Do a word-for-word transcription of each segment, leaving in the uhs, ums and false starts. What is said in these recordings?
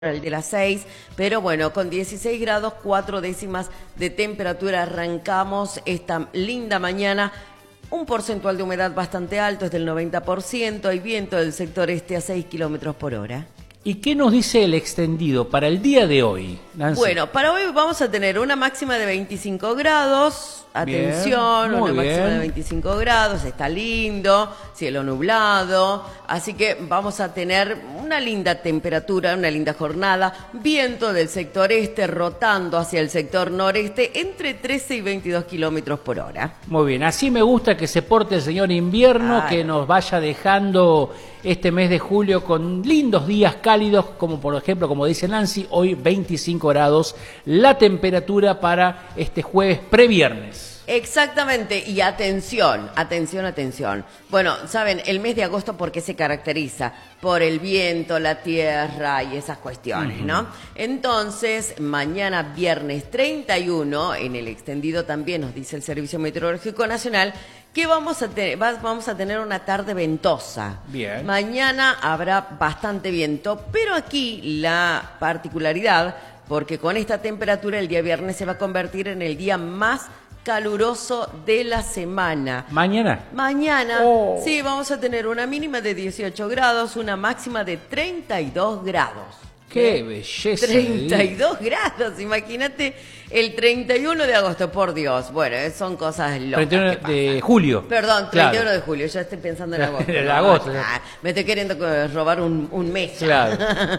el de las seis, pero bueno, con dieciséis grados, cuatro décimas de temperatura arrancamos esta linda mañana. Un porcentual de humedad bastante alto, es del noventa por ciento, hay viento del sector este a seis kilómetros por hora. ¿Y qué nos dice el extendido para el día de hoy, Nancy? Bueno, para hoy vamos a tener una máxima de veinticinco grados. Atención, Bien, una muy máxima bien. de veinticinco grados, está lindo, cielo nublado, así que vamos a tener una linda temperatura, una linda jornada, viento del sector este rotando hacia el sector noreste entre trece y veintidós kilómetros por hora. Muy bien, así me gusta que se porte el señor invierno, Ay. que nos vaya dejando este mes de julio con lindos días cálidos, como por ejemplo, como dice Nancy, hoy veinticinco grados, la temperatura para este jueves previernes. Exactamente, y atención, atención, atención. Bueno, saben, el mes de agosto, ¿por qué se caracteriza? Por el viento, la tierra y esas cuestiones, Uh-huh. ¿no? Entonces, mañana viernes treinta y uno, en el extendido también nos dice el Servicio Meteorológico Nacional, que vamos a, tener, vamos a tener una tarde ventosa. Bien. Mañana habrá bastante viento, pero aquí la particularidad, porque con esta temperatura el día viernes se va a convertir en el día más caluroso de la semana. ¿Mañana? Mañana, Oh. sí, vamos a tener una mínima de dieciocho grados, una máxima de treinta y dos grados. ¡Qué belleza! de treinta y día! dos grados, imagínate el treinta y uno de agosto, por Dios. Bueno, eh, son cosas locas treinta y uno que pasan. de julio. Perdón, Claro. treinta y uno de julio, ya estoy pensando en agosto. En ¿no? agosto, Ah, me estoy queriendo eh, robar un, un mes. Claro.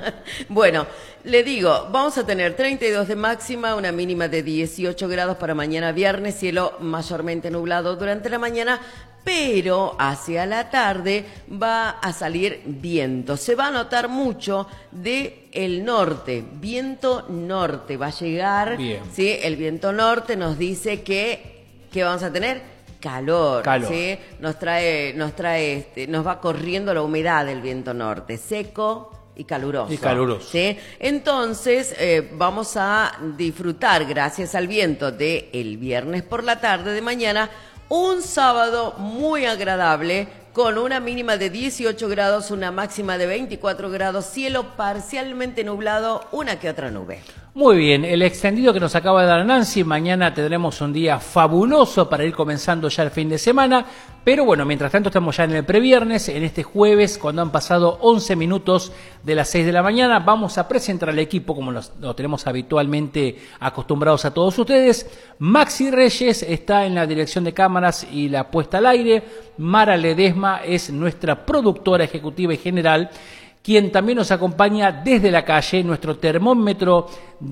Bueno, le digo, vamos a tener treinta y dos de máxima, una mínima de dieciocho grados para mañana viernes, cielo mayormente nublado durante la mañana, pero hacia la tarde va a salir viento. Se va a notar mucho de el norte, viento norte va a llegar. Bien. ¿Sí? El viento norte nos dice que, ¿qué vamos a tener? Calor, Calor. ¿sí? Nos trae, nos trae, este, nos va corriendo la humedad del viento norte, seco y caluroso. Y caluroso. ¿Sí? Entonces, eh, vamos a disfrutar, gracias al viento de el viernes por la tarde de mañana, un sábado muy agradable, con una mínima de dieciocho grados, una máxima de veinticuatro grados, cielo parcialmente nublado, una que otra nube. Muy bien, el extendido que nos acaba de dar Nancy, mañana tendremos un día fabuloso para ir comenzando ya el fin de semana, pero bueno, mientras tanto estamos ya en el previernes, en este jueves, cuando han pasado once minutos de las seis de la mañana, vamos a presentar al equipo como los- lo tenemos habitualmente acostumbrados a todos ustedes. Maxi Reyes está en la dirección de cámaras y la puesta al aire, Mara Ledesma es nuestra productora ejecutiva y general, quien también nos acompaña desde la calle, nuestro termómetro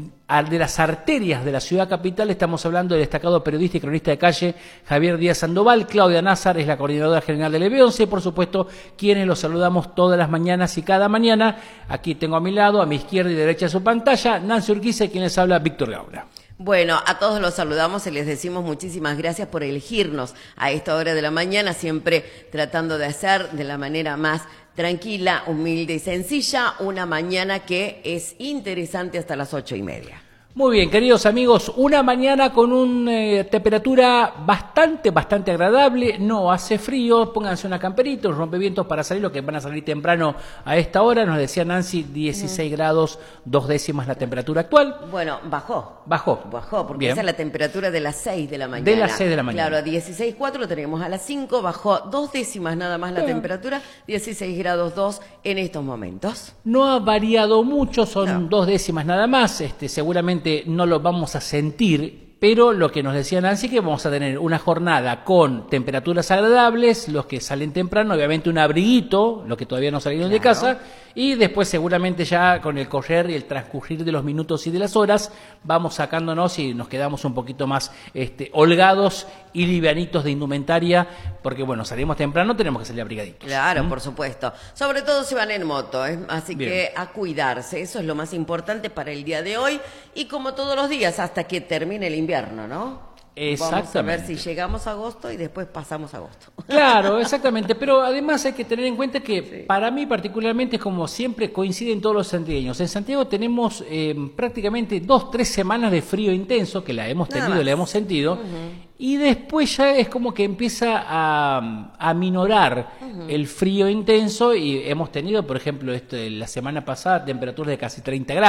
de las arterias de la ciudad capital. Estamos hablando del destacado periodista y cronista de calle Javier Díaz Sandoval. Claudia Nazar es la coordinadora general del E B once, y por supuesto quienes los saludamos todas las mañanas y cada mañana. Aquí tengo a mi lado, a mi izquierda y derecha de su pantalla, Nancy Urquiza, quien les habla, Víctor Gaura. Bueno, a todos los saludamos y les decimos muchísimas gracias por elegirnos a esta hora de la mañana, siempre tratando de hacer de la manera más tranquila, humilde y sencilla una mañana que es interesante hasta las ocho y media. Muy bien, queridos amigos, una mañana con una eh, temperatura bastante, bastante agradable, no hace frío, pónganse una camperita, un rompevientos para salir, los que van a salir temprano a esta hora, nos decía Nancy, dieciséis grados, dos décimas la temperatura actual. Bueno, bajó. Bajó. Bajó, porque Bien. esa es la temperatura de las seis de la mañana. De las seis de la mañana. Claro, a dieciséis coma cuatro teníamos a las cinco, bajó dos décimas nada más la Bien. temperatura, dieciséis grados dos en estos momentos. No ha variado mucho, son No. dos décimas nada más, este, seguramente no lo vamos a sentir, pero lo que nos decía Nancy que vamos a tener una jornada con temperaturas agradables, los que salen temprano, obviamente un abriguito, los que todavía no salieron de Claro. casa, y después seguramente ya con el correr y el transcurrir de los minutos y de las horas, vamos sacándonos y nos quedamos un poquito más este, holgados y livianitos de indumentaria, porque bueno, salimos temprano, tenemos que salir abrigaditos. Claro, por supuesto. Sobre todo si van en moto, ¿eh? Así Bien. que a cuidarse, eso es lo más importante para el día de hoy y como todos los días hasta que termine el invierno, ¿no? Vamos a ver Exactamente. si llegamos a agosto y después pasamos a agosto. Claro, exactamente, pero además hay que tener en cuenta que Sí. para mí particularmente es como siempre coinciden todos los santiagueños. En Santiago tenemos eh, prácticamente dos, tres semanas de frío intenso, que la hemos Nada tenido, más. la hemos sentido, y después ya es como que empieza a, a minorar el frío intenso y hemos tenido, por ejemplo, este, la semana pasada temperaturas de casi treinta grados.